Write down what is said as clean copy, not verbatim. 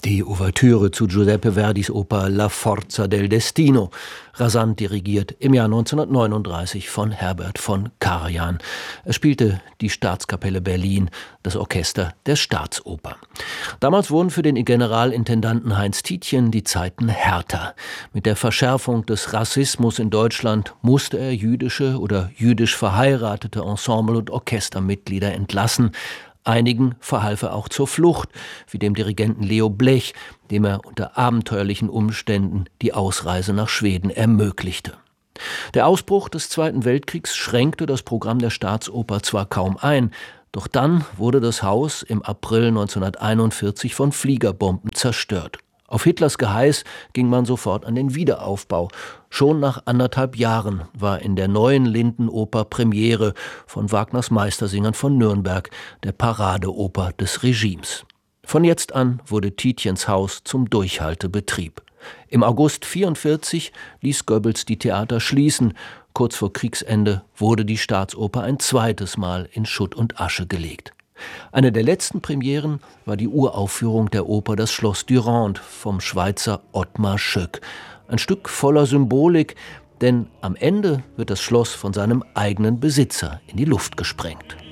Die Ouvertüre zu Giuseppe Verdis Oper La Forza del Destino, rasant dirigiert im Jahr 1939 von Herbert von Karajan. Es spielte die Staatskapelle Berlin, das Orchester der Staatsoper. Damals wurden für den Generalintendanten Heinz Tietjen die Zeiten härter. Mit der Verschärfung des Rassismus in Deutschland musste er jüdische oder jüdisch verheiratete Ensemble- und Orchestermitglieder entlassen. Einigen verhalf er auch zur Flucht, wie dem Dirigenten Leo Blech, dem er unter abenteuerlichen Umständen die Ausreise nach Schweden ermöglichte. Der Ausbruch des Zweiten Weltkriegs schränkte das Programm der Staatsoper zwar kaum ein, doch dann wurde das Haus im April 1941 von Fliegerbomben zerstört. Auf Hitlers Geheiß ging man sofort an den Wiederaufbau. Schon nach 1,5 Jahren war in der neuen Lindenoper Premiere von Wagners Meistersingern von Nürnberg, der Paradeoper des Regimes. Von jetzt an wurde Tietjens Haus zum Durchhaltebetrieb. Im August 1944 ließ Goebbels die Theater schließen. Kurz vor Kriegsende wurde die Staatsoper ein zweites Mal in Schutt und Asche gelegt. Eine der letzten Premieren war die Uraufführung der Oper Das Schloss Durande vom Schweizer Ottmar Schöck. Ein Stück voller Symbolik, denn am Ende wird das Schloss von seinem eigenen Besitzer in die Luft gesprengt.